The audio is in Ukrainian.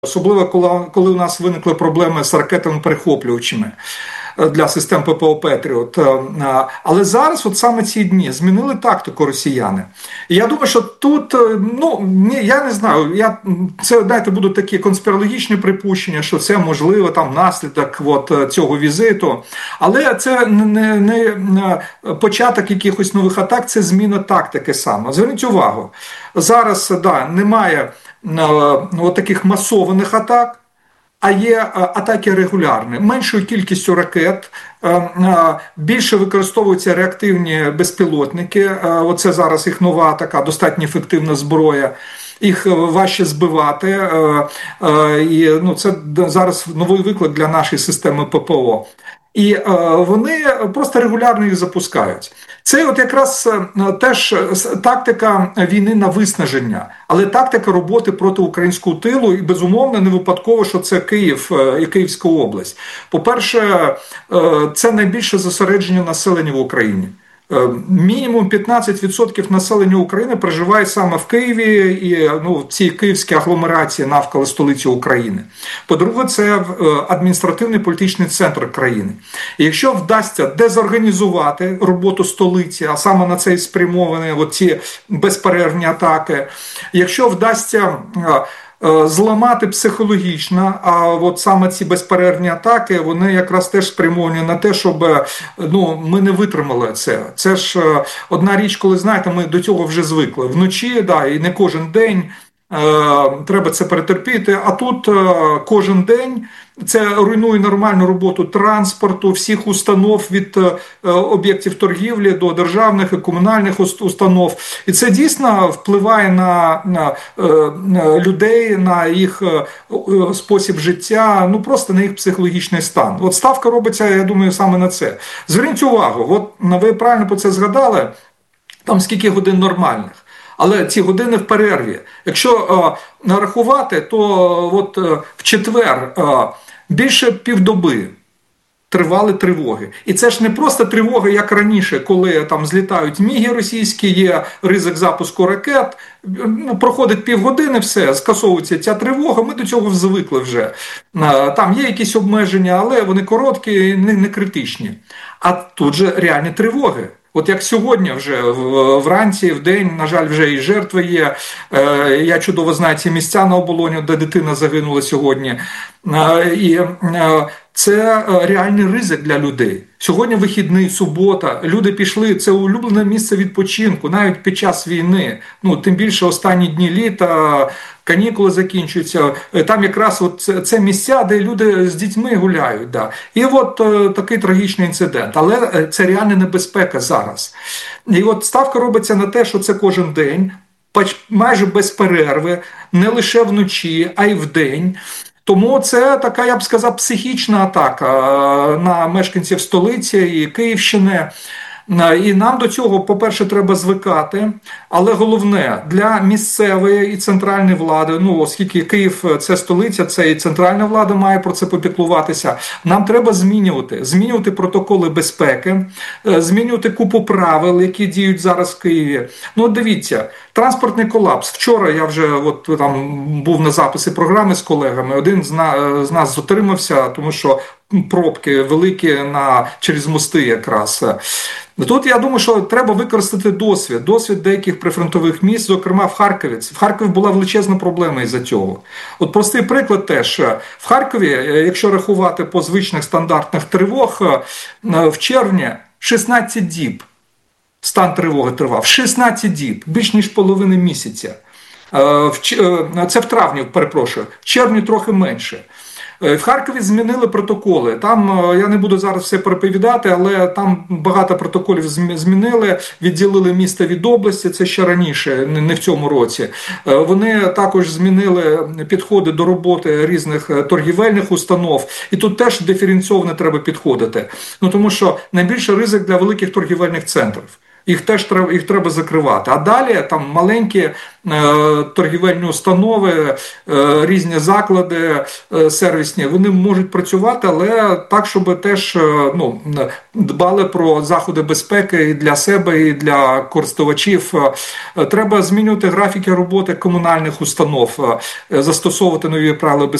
Особливо, коли у нас виникли проблеми з ракетами-перехоплювачами для систем ППО «Петріот». Але зараз, от саме ці дні, змінили тактику росіяни. І я думаю, що тут, я не знаю, це, знаєте, будуть такі конспірологічні припущення, що це, можливо, там наслідок цього візиту. Але це не початок якихось нових атак, це зміна тактики саме. Зверніть увагу, зараз, немає таких масованих атак, а є атаки регулярні. Меншою кількістю ракет, більше використовуються реактивні безпілотники. Оце зараз їх нова така достатньо ефективна зброя. Їх важче збивати. І це зараз новий виклик для нашої системи ППО. І вони просто регулярно їх запускають. Це якраз теж тактика війни на виснаження, але тактика роботи проти українського тилу, і безумовно не випадково, що це Київ і Київська область. По-перше, це найбільше зосередження населення в Україні. Мінімум 15% населення України проживає саме в Києві і в цій київській агломерації навколо столиці України. По-друге, це адміністративний політичний центр країни. І якщо вдасться дезорганізувати роботу столиці, а саме на це і спрямовані ці безперервні атаки, якщо вдасться зламати психологічно, а саме ці безперервні атаки, вони якраз теж спрямовані на те, щоб ми не витримали це. Це ж одна річ, коли, знаєте, ми до цього вже звикли. Вночі, і не кожен день треба це перетерпіти, а тут кожен день це руйнує нормальну роботу транспорту, всіх установ від об'єктів торгівлі до державних і комунальних установ. І це дійсно впливає на людей, на їх спосіб життя, просто на їх психологічний стан. Ставка робиться, я думаю, саме на це. Зверніть увагу, ви правильно про це згадали, там скільки годин нормальних. Але ці години в перерві. Якщо нарахувати, то в четвер більше півдоби тривали тривоги. І це ж не просто тривоги, як раніше, коли там злітають міги російські, є ризик запуску ракет, проходить півгодини, все, скасовується ця тривога, ми до цього звикли вже. Там є якісь обмеження, але вони короткі і не критичні. А тут же реальні тривоги. Як сьогодні вже вранці, вдень, на жаль, вже і жертви є. Я чудово знаю ці місця на Оболоні, де дитина загинула сьогодні. І це реальний ризик для людей. Сьогодні вихідний, субота, люди пішли, це улюблене місце відпочинку, навіть під час війни. Тим більше останні дні літа, канікули закінчуються. Там якраз це місця, де люди з дітьми гуляють. І такий трагічний інцидент. Але це реальна небезпека зараз. І ставка робиться на те, що це кожен день, майже без перерви, не лише вночі, а й вдень. Тому це така, я б сказав, психічна атака на мешканців столиці і Київщини. І нам до цього, по-перше, треба звикати, але головне, для місцевої і центральної влади, оскільки Київ – це столиця, це і центральна влада має про це попіклуватися, нам треба змінювати протоколи безпеки, змінювати купу правил, які діють зараз в Києві. Дивіться, транспортний колапс. Вчора я вже там був на записі програми з колегами, один з нас затримався, тому що пробки великі через мости якраз. Тут, я думаю, що треба використати досвід деяких прифронтових міст, зокрема в Харкові. В Харкові була величезна проблема із-за цього. Простий приклад теж. В Харкові, якщо рахувати по звичних стандартних тривог, в червні 16 діб стан тривоги тривав. 16 діб, більш ніж половини місяця. Це в травні, перепрошую. В червні трохи менше. В Харкові змінили протоколи. Там, я не буду зараз все переповідати, але там багато протоколів змінили, відділили місто від області, це ще раніше, не в цьому році. Вони також змінили підходи до роботи різних торгівельних установ, і тут теж диференційовано треба підходити. Тому що найбільший ризик для великих торгівельних центрів. їх треба закривати. А далі там маленькі торгівельні установи, різні заклади сервісні, вони можуть працювати, але так, щоб теж дбали про заходи безпеки і для себе, і для користувачів. Треба змінювати графіки роботи комунальних установ, застосовувати нові правила безпеки.